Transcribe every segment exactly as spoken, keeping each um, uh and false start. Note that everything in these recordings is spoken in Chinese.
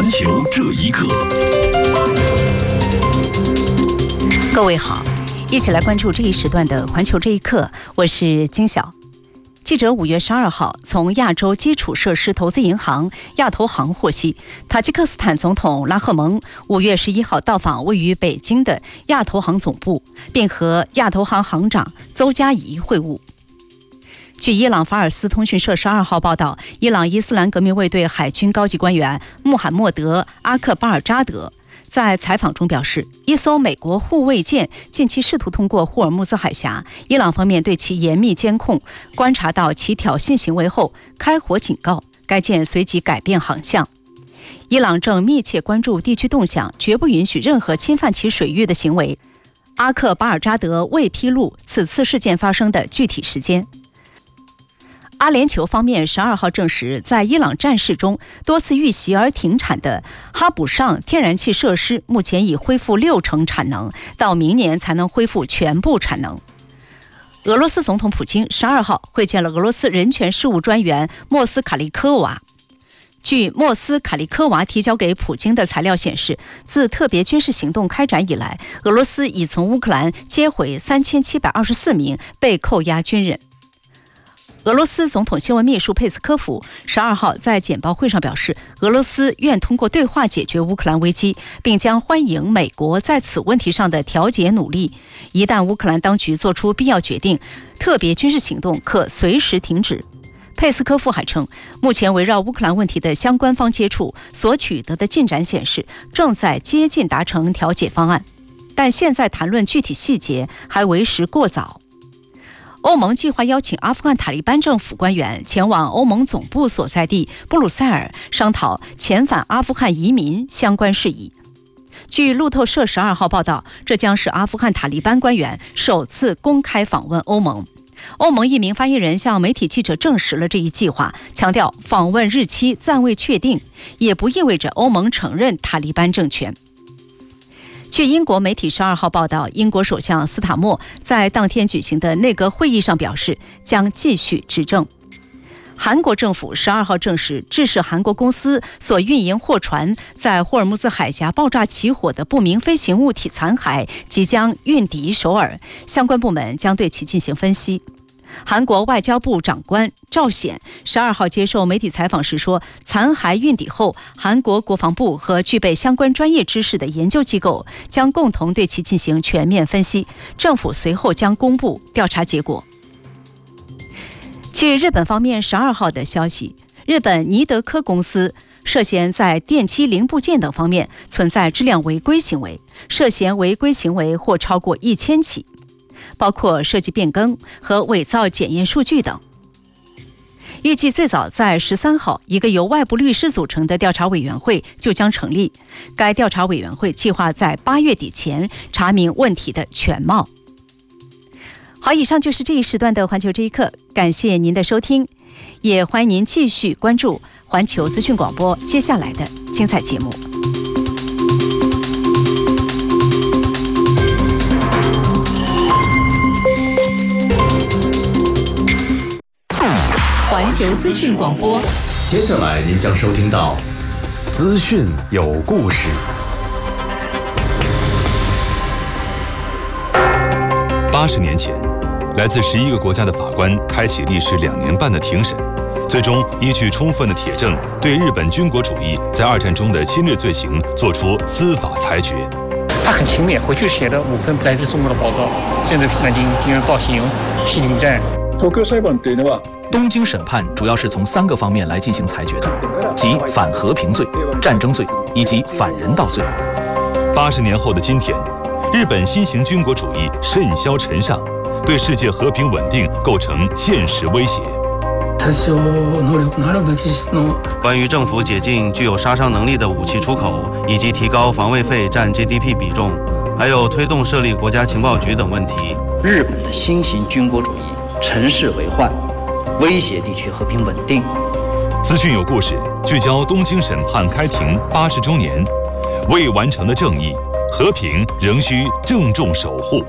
环球这一刻， 各位好，一起来关注这一时段的环球这一刻，我是金晓。记者五月十二号从亚洲基础设施投资银行亚投行获悉，塔吉克斯坦总统拉赫蒙五月十一号到访位于北京的亚投行总部，并和亚投行行长邹嘉仪会晤。据伊朗法尔斯通讯社十二号报道，伊朗伊斯兰革命卫队海军高级官员穆罕默德·阿克巴尔扎德在采访中表示，一艘美国护卫舰近期试图通过霍尔木兹海峡，伊朗方面对其严密监控，观察到其挑衅行为后开火警告，该舰随即改变航向。伊朗正密切关注地区动向，绝不允许任何侵犯其水域的行为。阿克巴尔扎德未披露此次事件发生的具体时间。阿联酋方面十二号证实，在伊朗战事中多次遇袭而停产的哈卜尚天然气设施目前已恢复六成产能，到明年才能恢复全部产能。俄罗斯总统普京十二号会见了俄罗斯人权事务专员莫斯卡利科娃。据莫斯卡利科娃提交给普京的材料显示，自特别军事行动开展以来，俄罗斯已从乌克兰接回三千七百二十四名被扣押军人。俄罗斯总统新闻秘书佩斯科夫十二号在简报会上表示，俄罗斯愿通过对话解决乌克兰危机，并将欢迎美国在此问题上的调解努力。一旦乌克兰当局做出必要决定，特别军事行动可随时停止。佩斯科夫还称，目前围绕乌克兰问题的相关方接触所取得的进展显示，正在接近达成调解方案，但现在谈论具体细节还为时过早。欧盟计划邀请阿富汗塔利班政府官员前往欧盟总部所在地布鲁塞尔，商讨遣返阿富汗移民相关事宜。据路透社十二号报道，这将是阿富汗塔利班官员首次公开访问欧盟。欧盟一名发言人向媒体记者证实了这一计划，强调访问日期暂未确定，也不意味着欧盟承认塔利班政权。据英国媒体十二号报道，英国首相斯塔默在当天举行的内阁会议上表示，将继续执政。韩国政府十二号证实，致使韩国公司所运营货船在霍尔木兹海峡爆炸起火的不明飞行物体残骸即将运抵首尔，相关部门将对其进行分析。韩国外交部长官赵显十二号接受媒体采访时说，残骸运抵后，韩国国防部和具备相关专业知识的研究机构将共同对其进行全面分析，政府随后将公布调查结果。据日本方面十二号的消息，日本尼德科公司涉嫌在电机零部件等方面存在质量违规行为，涉嫌违规行为或超过一千起，包括设计变更和伪造检验数据等。预计最早在十三号，一个由外部律师组成的调查委员会就将成立。该调查委员会计划在八月底前查明问题的全貌。好，以上就是这一时段的环球这一刻，感谢您的收听，也欢迎您继续关注环球资讯广播接下来的精彩节目。 环球资讯广播， 接下来您将收听到资讯有故事。 八十年前，来自十一个国家的法官开启历时两年半的庭审，最终依据充分的铁证，对日本军国主义在二战中的侵略罪行作出司法裁决。 他很勤勉，回去写了五份来自中国的报告，针对南京因为暴行、西林战。 東京裁判っていうのは。 东京审判主要是从三个方面来进行裁决的，即反和平罪、战争罪以及反人道罪。 八十年后的今天，日本新型军国主义甚嚣尘上，对世界和平稳定构成现实威胁。 关于政府解禁具有杀伤能力的武器出口，以及提高防卫费占 G D P 比重，还有推动设立国家情报局等问题。 日本的新型军国主义乘势为患，威胁地区和平稳定。 资讯有故事，聚焦东京审判开庭八十周年，未完成的正义，和平仍需郑重守护。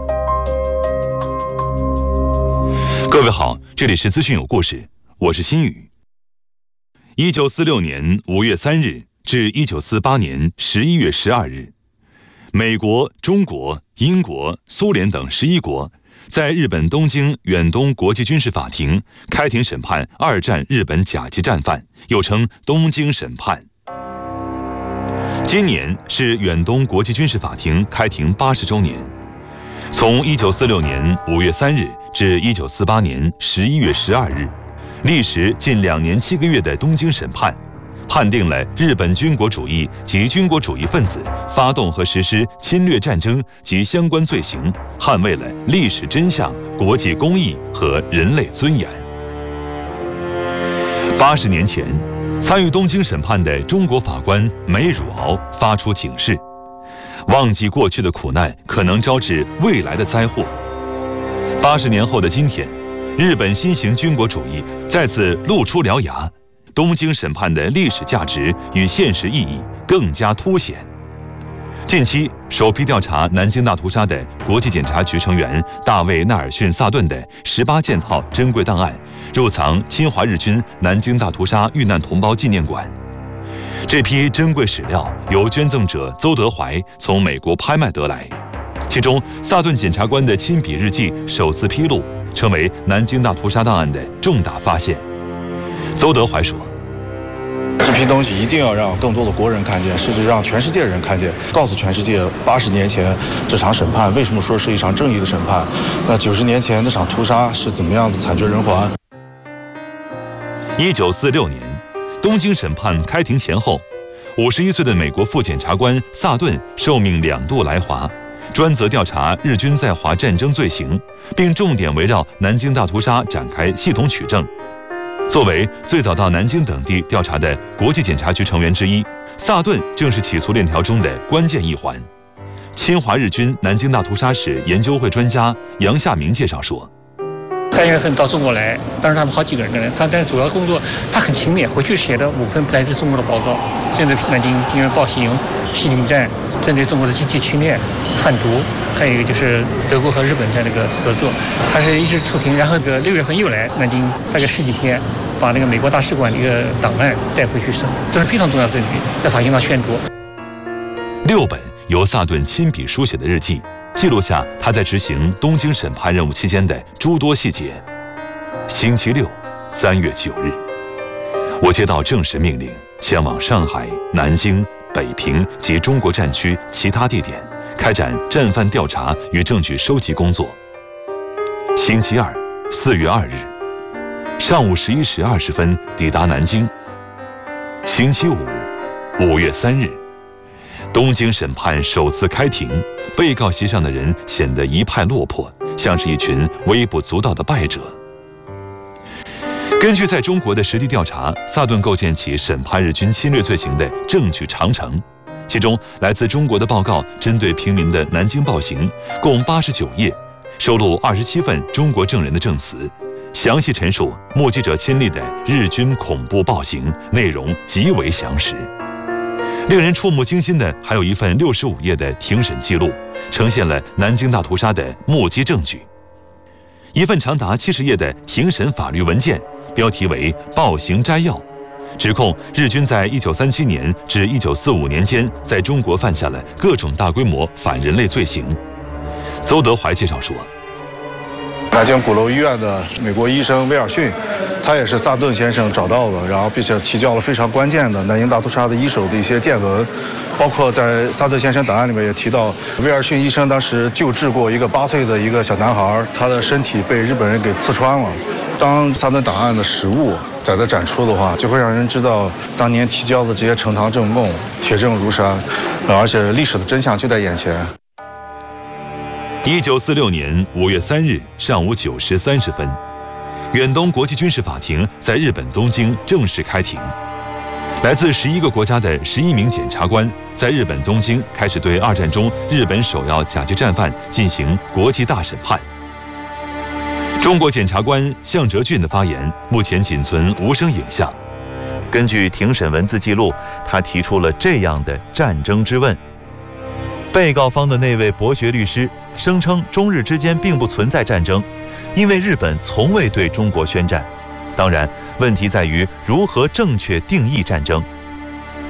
各位好，这里是资讯有故事，我是新宇。一九四六年五月三日， 至一九四八年十一月十二日，美国、中国、英国、苏联等十一国在日本东京远东国际军事法庭开庭审判二战日本甲级战犯，又称东京审判。今年是远东国际军事法庭开庭八十周年。从一九四六年五月三日至一九四八年十一月十二日，历时近两年七个月的东京审判，判定了日本军国主义及军国主义分子发动和实施侵略战争及相关罪行，捍卫了历史真相、国际公义和人类尊严。八十年前，参与东京审判的中国法官梅汝敖发出警示：忘记过去的苦难，可能招致未来的灾祸。八十年后的今天，日本新型军国主义再次露出獠牙，东京审判的历史价值与现实意义更加凸显。近期，首批调查南京大屠杀的国际检察局成员大卫·纳尔逊·萨顿的十八件套珍贵档案入藏侵华日军南京大屠杀遇难同胞纪念馆。这批珍贵史料由捐赠者邹德怀从美国拍卖得来，其中萨顿检察官的亲笔日记首次披露，成为南京大屠杀档案的重大发现。邹德怀说： 这批东西一定要让更多的国人看见，甚至让全世界人看见，告诉全世界八十年前这场审判为什么说是一场正义的审判，那九十年前那场屠杀是怎么样的惨绝人寰。 一九四六年东京审判开庭前后，五十一岁的美国副检察官萨顿受命两度来华，专责调查日军在华战争罪行，并重点围绕南京大屠杀展开系统取证。作为最早到南京等地调查的国际检察局成员之一，萨顿正是起诉链条中的关键一环。侵华日军南京大屠杀史研究会专家杨夏明介绍说： 三月份到中国来，当时他们好几个人呢，他但是主要工作他很勤勉，回去写了五份来自中国的报告，针对南京敌人暴行、西岭战，针对中国的经济侵略、贩毒，还有一个就是德国和日本在那个合作，他是一直出庭，然后这个六月份又来南京，大概十几天，把那个美国大使馆的一个档案带回去审，这是非常重要的证据，在法庭上宣读。 六本由萨顿亲笔书写的日记，记录下他在执行东京审判任务期间的诸多细节。星期六，三月九日，我接到正式命令，前往上海、南京、北平及中国战区其他地点，开展战犯调查与证据收集工作。星期二，四月二日，上午十一时二十分抵达南京。星期五，五月三日，东京审判首次开庭，被告席上的人显得一派落魄，像是一群微不足道的败者。根据在中国的实地调查，萨顿构建起审判日军侵略罪行的证据长城，其中来自中国的报告针对平民的南京暴行共八十九页，收录二十七份中国证人的证词，详细陈述目击者亲历的日军恐怖暴行，内容极为详实。令人触目惊心的还有一份六十五页的庭审记录，呈现了南京大屠杀的目击证据；一份长达七十页的庭审法律文件，标题为《暴行摘要》，指控日军在一九三七年至一九四五年间在中国犯下了各种大规模反人类罪行。邹德怀介绍说， 南京鼓楼医院的美国医生威尔逊，他也是萨顿先生找到的，然后并且提交了非常关键的南京大屠杀的一手的一些见闻，包括在萨顿先生档案里面也提到，威尔逊医生当时救治过一个八岁的一个小男孩，他的身体被日本人给刺穿了。当萨顿档案的实物在这展出的话，就会让人知道当年提交的这些呈堂证供铁证如山，而且历史的真相就在眼前。 一九四六年五月三日上午九时三十分，远东国际军事法庭在日本东京正式开庭。来自十一个国家的十一名检察官在日本东京开始对二战中日本首要甲级战犯进行国际大审判。中国检察官向哲俊的发言目前仅存无声影像。根据庭审文字记录，他提出了这样的战争之问。被告方的那位博学律师声称，中日之间并不存在战争，因为日本从未对中国宣战。当然，问题在于如何正确定义战争。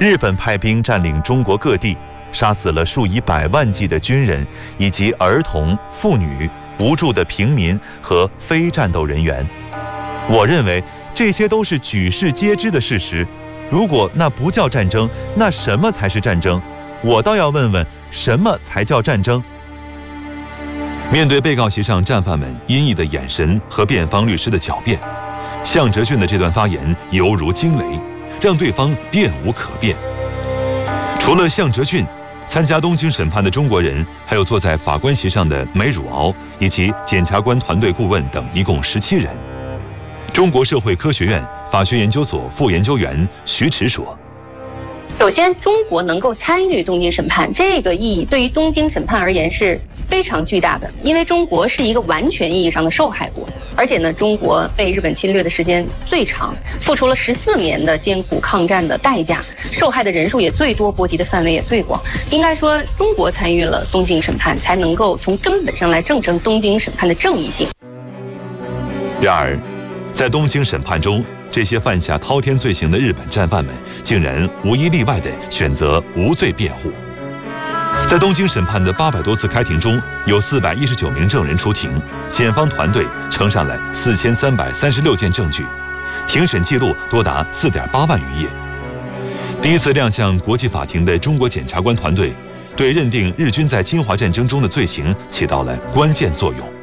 日本派兵占领中国各地，杀死了数以百万计的军人以及儿童、妇女、无助的平民和非战斗人员。我认为这些都是举世皆知的事实。如果那不叫战争，那什么才是战争？我倒要问问，什么才叫战争？面对被告席上战犯们阴翳的眼神和辩方律师的狡辩，向哲俊的这段发言犹如惊雷，让对方辩无可辩。除了向哲俊，参加东京审判的中国人还有坐在法官席上的梅汝敖以及检察官团队顾问等，一共十七人。中国社会科学院法学研究所副研究员徐迟说： 首先，中国能够参与东京审判，这个意义对于东京审判而言是非常巨大的，因为中国是一个完全意义上的受害国，而且呢，中国被日本侵略的时间最长，付出了十四年的艰苦抗战的代价，受害的人数也最多，波及的范围也最广。应该说，中国参与了东京审判，才能够从根本上来证成东京审判的正义性。 然而，在东京审判中，这些犯下滔天罪行的日本战犯们，竟然无一例外地选择无罪辩护。在东京审判的八百多次开庭中，有四百一十九名证人出庭，检方团队呈上了四千三百三十六件证据，庭审记录多达四点八万余页。第一次亮相国际法庭的中国检察官团队，对认定日军在侵华战争中的罪行起到了关键作用。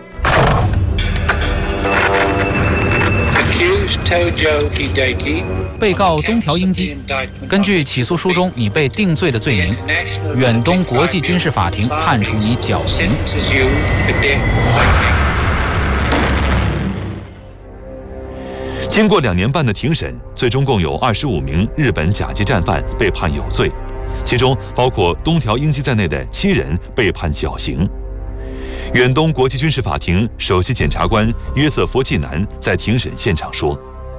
被告东条英机，根据起诉书中你被定罪的罪名，远东国际军事法庭判处你绞刑。 经过两年半的庭审，最终共有二十五名日本甲级战犯被判有罪，其中包括东条英机在内的七人被判绞刑。远东国际军事法庭首席检察官约瑟夫·季南在庭审现场说：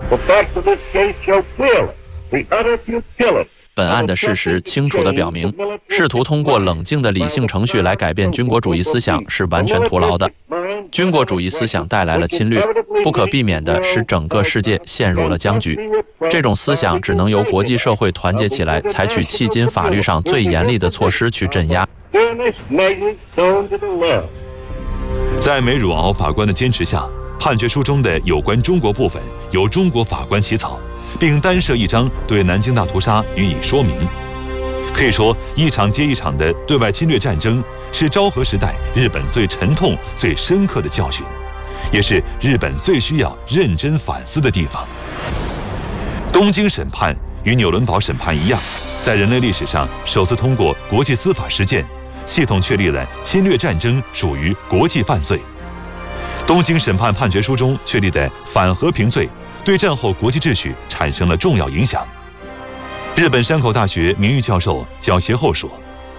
本案的事实清楚地表明，试图通过冷静的理性程序来改变军国主义思想是完全徒劳的。军国主义思想带来了侵略，不可避免地使整个世界陷入了僵局。这种思想只能由国际社会团结起来，采取迄今法律上最严厉的措施去镇压。 在梅汝敖法官的坚持下，判决书中的有关中国部分由中国法官起草，并单设一章对南京大屠杀予以说明。可以说，一场接一场的对外侵略战争是昭和时代日本最沉痛、最深刻的教训，也是日本最需要认真反思的地方。东京审判与纽伦堡审判一样，在人类历史上首次通过国际司法实践，系统确立了侵略战争属于国际犯罪。东京审判判决书中确立的反和平罪，对战后国际秩序产生了重要影响。日本山口大学名誉教授角协厚说：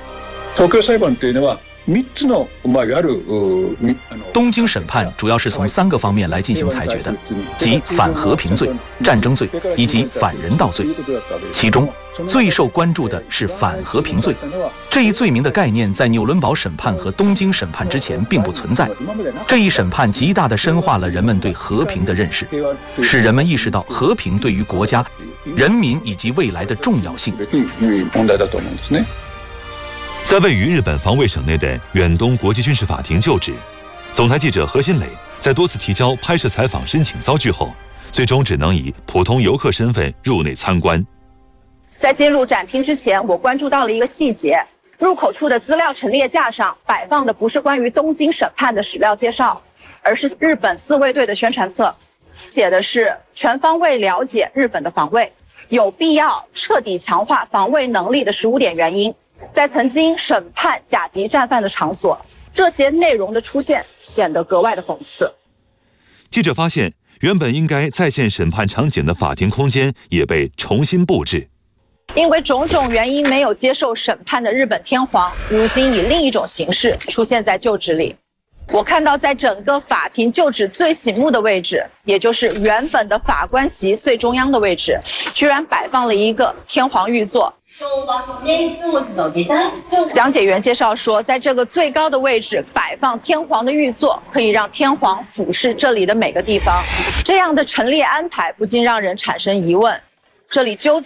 东京审判主要是从三个方面来进行裁决的，即反和平罪、战争罪以及反人道罪。其中最受关注的是反和平罪，这一罪名的概念在纽伦堡审判和东京审判之前并不存在。这一审判极大地深化了人们对和平的认识，使人们意识到和平对于国家、人民以及未来的重要性。 在位于日本防卫省内的远东国际军事法庭就职，总台记者何新磊在多次提交拍摄采访申请遭拒后，最终只能以普通游客身份入内参观。 在进入展厅之前，我关注到了一个细节：入口处的资料陈列架上摆放的不是关于东京审判的史料介绍，而是日本自卫队的宣传册，写的是全方位了解日本的防卫，有必要彻底强化防卫能力的十五点原因。在曾经审判甲级战犯的场所，这些内容的出现显得格外的讽刺。 记者发现，原本应该再现审判场景的法庭空间也被重新布置。 因为种种原因没有接受审判的日本天皇，如今以另一种形式出现在就职里。我看到在整个法庭就职最醒目的位置，也就是原本的法官席最中央的位置，居然摆放了一个天皇御座。讲解员介绍说，在这个最高的位置摆放天皇的御座，可以让天皇俯视这里的每个地方。这样的陈列安排不禁让人产生疑问，这里究竟